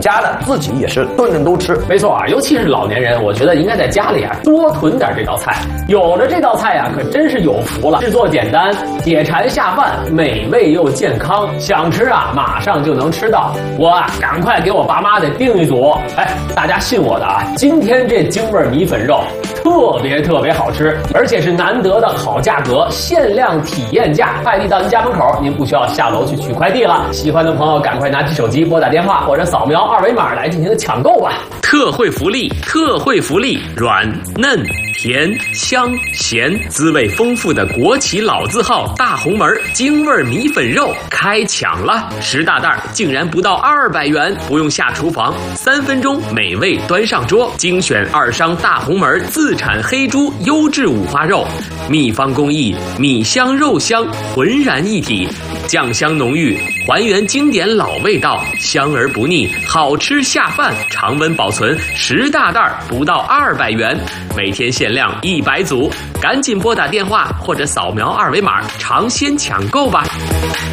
家的自己也是顿顿都吃。 没错啊，尤其是老年人，我觉得应该在家里啊多囤点这道菜。有了这道菜呀，可真是有福了。制作简单，解馋下饭，美味又健康，想吃啊马上就能吃到。我啊赶快给我爸妈得订一组。哎，大家信我的啊，今天这京味米粉肉特别好吃，而且是难得的好价格，限量体验价，快递到您家门口，您不需要下楼去取快递了。喜欢的朋友赶快拿起手机拨打电话或者扫描二维码来进行抢购吧。 特惠福利，软嫩甜香咸，滋味丰富的国企老字号大红门京味米粉肉开抢了，10大袋竟然不到200元，不用下厨房，3分钟美味端上桌。精选2商大红门自产黑猪优质五花肉，秘方工艺，米香肉香浑然一体，酱香浓郁，还原经典老味道，香而不腻，好吃下饭，常温保存，10大袋不到200元，每天限量100组，赶紧拨打电话或者扫描二维码尝鲜抢购吧。